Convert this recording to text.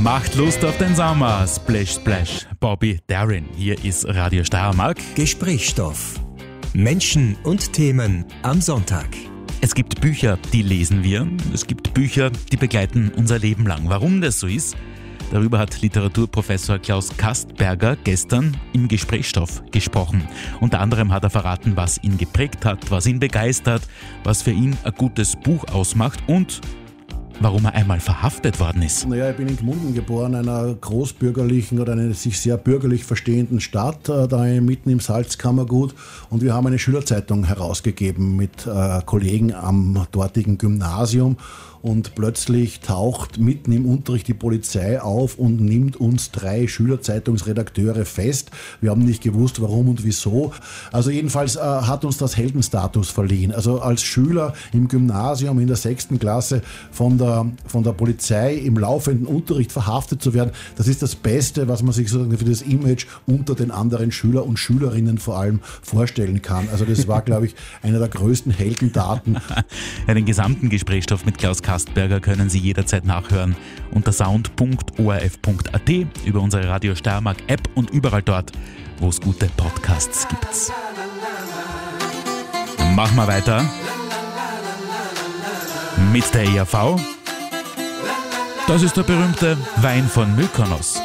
Macht Lust auf den Sommer. Splash, splash. Bobby Darin. Hier ist Radio Steiermark. Gesprächsstoff. Menschen und Themen am Sonntag. Es gibt Bücher, die lesen wir. Es gibt Bücher, die begleiten unser Leben lang. Warum das so ist, darüber hat Literaturprofessor Klaus Kastberger gestern im Gesprächsstoff gesprochen. Unter anderem hat er verraten, was ihn geprägt hat, was ihn begeistert, was für ihn ein gutes Buch ausmacht und warum er einmal verhaftet worden ist. Ich bin in Gmunden geboren, einer großbürgerlichen oder einer sich sehr bürgerlich verstehenden Stadt, da mitten im Salzkammergut. Und wir haben eine Schülerzeitung herausgegeben mit Kollegen am dortigen Gymnasium. Und plötzlich taucht mitten im Unterricht die Polizei auf und nimmt uns 3 Schülerzeitungsredakteure fest. Wir haben nicht gewusst, warum und wieso. Also jedenfalls hat uns das Heldenstatus verliehen. Also als Schüler im Gymnasium in der 6. Klasse von der Polizei im laufenden Unterricht verhaftet zu werden, das ist das Beste, was man sich sozusagen für das Image unter den anderen Schüler und Schülerinnen vor allem vorstellen kann. Also das war, glaube ich, einer der größten Heldentaten. Ja, den gesamten Gesprächsstoff mit Klaus Kastberger können Sie jederzeit nachhören unter sound.orf.at, über unsere Radio Steiermark App und überall dort, wo es gute Podcasts gibt. Machen wir weiter mit der ERV. Das ist der berühmte Wein von Mykonos.